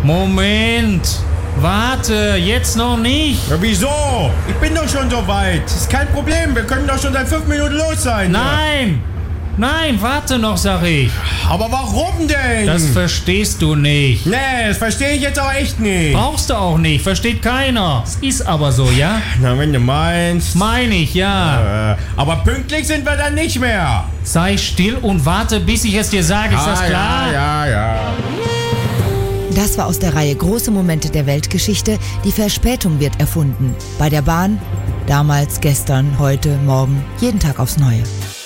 Moment. Warte, jetzt noch nicht. Ja, wieso? Ich bin doch schon so weit. Ist kein Problem, wir können doch schon seit 5 Minuten los sein. Nein! Nein, warte noch, sag ich. Aber warum denn? Das verstehst du nicht. Nee, das verstehe ich jetzt aber echt nicht. Brauchst du auch nicht, versteht keiner. Es ist aber so, ja? Na, wenn du meinst. Meine ich, ja. Aber pünktlich sind wir dann nicht mehr. Sei still und warte, bis ich es dir sage. Ist das klar? Ja. Das war aus der Reihe Große Momente der Weltgeschichte. Die Verspätung wird erfunden. Bei der Bahn, damals, gestern, heute, morgen, jeden Tag aufs Neue.